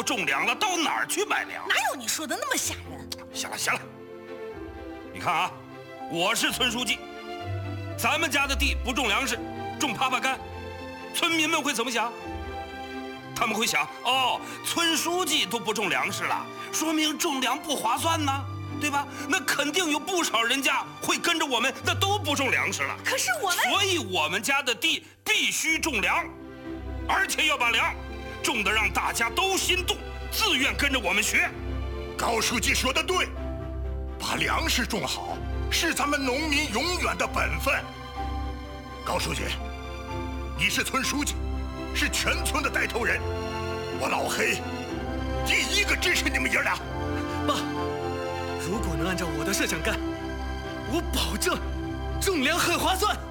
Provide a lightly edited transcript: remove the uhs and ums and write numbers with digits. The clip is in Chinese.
不种粮了，到哪儿去买粮？ 哪有你说的那么吓人？ 行了行了，你看啊，我是村书记，咱们家的地不种粮食，种耙耙干，村民们会怎么想？他们会想，哦，村书记都不种粮食了，说明种粮不划算呢，对吧？那肯定有不少人家会跟着我们，那都不种粮食了。 可是我们， 所以我们家的地必须种粮，而且要把粮种得让大家都心动，自愿跟着我们学。 高书记说的对，把粮食种好是咱们农民永远的本分。高书记，你是村书记，是全村的带头人，我老黑第一个支持你们爷俩。 爸，如果能按照我的设想干，我保证种粮很划算。